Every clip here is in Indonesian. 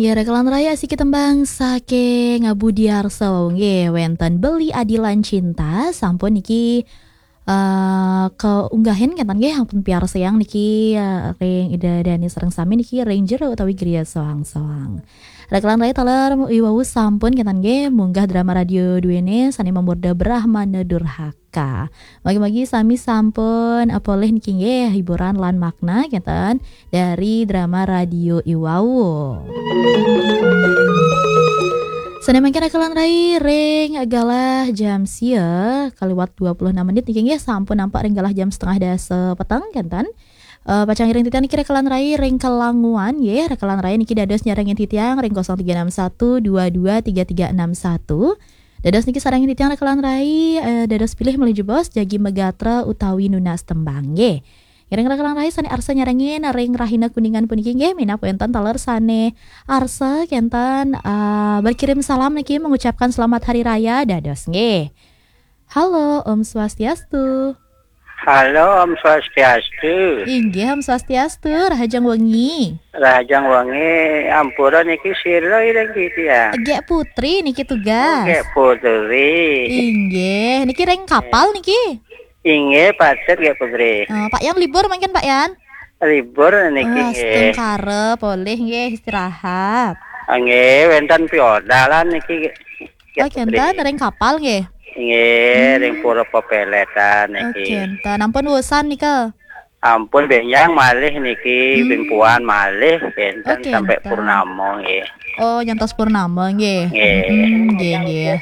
Nggih rekalan raya asik tembang saking Budiarso nggih wenten Beli Adilan Cinta sampun niki keunggahan kentan nggih ampun piar sayang niki ring Ida Dani sareng sami niki ring jero utawi griya soang-soang. Rekalan raya taler iwau sampun kentan nggih munggah drama radio duwene sani memurda Brahmana Durhaka. Magi-magi sami sampun apoleh niki nggih hiburan lan makna kentan dari drama radio iwau. Sana mangkin rekalan rai ring galah jam sia kaliwat 26 menit niki nggih sampun nampak ring galah jam setengah dasa petang kentan. Pacang ring titian niki rekalan rai ring kelanguan nggih rekalan rai niki dados nyarengin titiang ring 0361223361. Dados niki sarengin titiang rekalan rai dados pilih menuju bos jagi megatra utawi nunas tembang nggih. Ring rekalan rai sane arsa nyarengin ring rahina kuningan puniki nggih minap enten taler sane arsa kentan berkirim salam niki mengucapkan selamat hari raya dados nggih. Halo Om Swastiastu. Halo Om Swastiastu. Inggih Om Swastiastu rahajang wengi. Rahajang wengi ampura niki sira ireng gitu ya. Gek putri niki tugas. Gek putri. Inggih niki ring kapal niki. Inggih pacet Gek putri. Pak Yan libur mungkin Pak Yan. Libur niki nggih. Setengkare boleh nggih istirahat. Nggih wonten piodalan niki Gek kentan ring kapal nggih. Nggih ring pura pepeletan niki. Kentan ampun wusan nika. Ampun benyang malih niki bimpuan malih enten sampai kentan. purnama nggih. Oh nyantos purnama nggih. Nggih.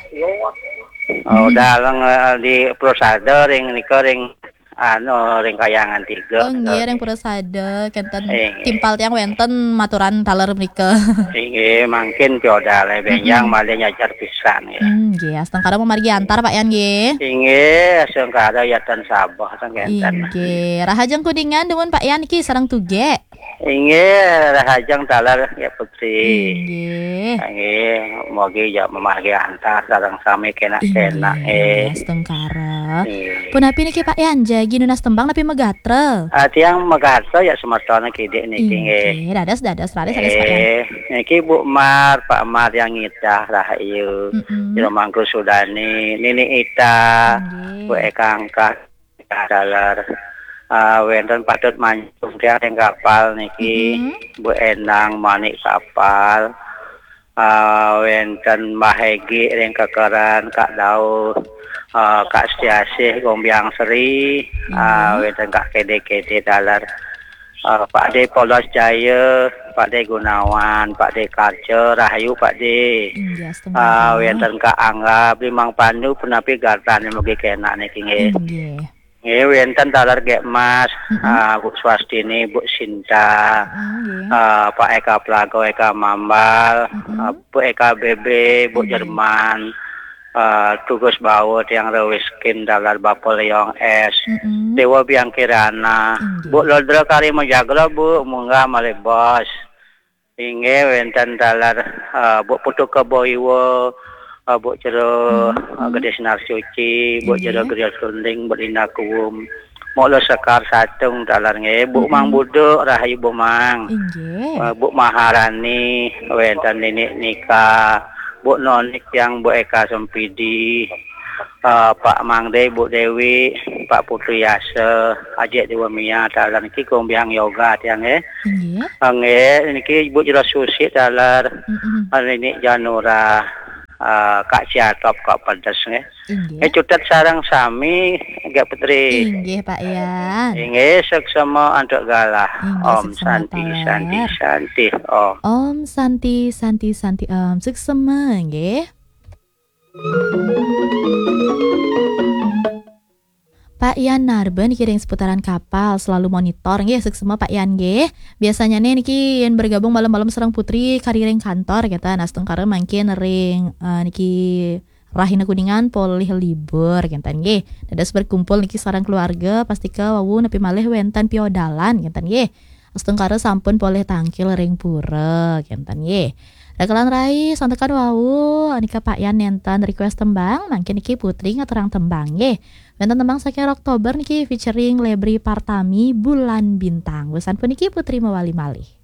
Oh dalang di Prosada ring nika ring ring kayangan 3. Oh nggih ring Prosada kenten timpal tiang wenten maturan taler mrika. Nggih mangkin piodale benjang malih nyajar pisan nggih. Nggih astengkara memargi antar Pak Yan nggih. Nggih astengkara yatan Sabah tangenten. Nggih rahajeng kuningan demun Pak Yan iki sareng tuge. Nggih rahajeng taler ya putri. Nggih. Nggih mogi ya memargi antar sareng sami kena-kena astengkara. Punapi niki Pak Yan jagi nunas tembang tapi megatra. Tiang megarto ya semertone kidik niki nggih. Dadas Pak Yan. Niki Bu Mar, Pak Mar yang ngidah rahayu. Jero mangku sudani, Nini Ita, Bu Eka Angka dalar. Wenten patut manjung tiang ring kapal niki. Bu Enang manik kapal. Wenten Mahegi ring kekeran Kak Daud. Kak Setiasih Gombyang Seri, wenten Kak Kede dalar. Pak De Polos Jaya, Pak De Gunawan, Pak De Karjo, Rahayu Pak De. Wenten Kak Angga, Bimang Pandu punapi gartane mugi kena niki nggih. Nggih wenten talar Gek Mas, Bu Swastini, Bu Sinta, Pak Eka Plago, Eka Mambal, Bu Eka BB, Bu Jerman. Tugas bawa yang rewiskin dalar Bapak Leong S. Dewa Biang Kirana. Bu Lodra kari menjaga Bu munggah malih bos. Inge wenten dalar Bu Putu Keboiwo. Bu Jero Gede Sinar Suci. Bu Jero Gede Sunding Berina Kuwum. Molo Sekar Satung dalar nge. Bu Mang Budu Rahayu Bu Mang. Bu Maharani wenten Ninik Nika. Bu Nonik yang Bu Eka Sempidi, Pak Mangde, Bu Dewi, Pak Putri Yase, Ajek Dewa Mia dalar niki Gombyang Yoga tiang nggih. Niki Bu Jero Susi dalar ini Janura Kak Ciatop Kak Pedes nggih. Cutet sareng sami Gek Putri. Nggih Pak Yan. Nggih seksama antuk galah. Om Santi. Om Santi Om seksama nggih. Pak Yan Narben kiring seputaran kapal selalu monitor nggih seksema Pak Yan nggih. Biasanya niki yang bergabung malam-malam serang putri kari ring kantor kita astengkara mangkin ring niki rahina kuningan polih libur kentan nggih. Dados berkumpul niki sareng keluarga pastika wawu nepi malih wenten piodalan kentan nggih. Astengkara sampun polih tangkil ring pura kentan nggih. Rekalan rai santekan wawu anika Pak Yan nentan request tembang mangkin niki putri ngaturang tembang nggih. Wenten tembang saking Oktober niki featuring Lebri Partami Bulan Bintang. Wesan puniki putri mawali malih.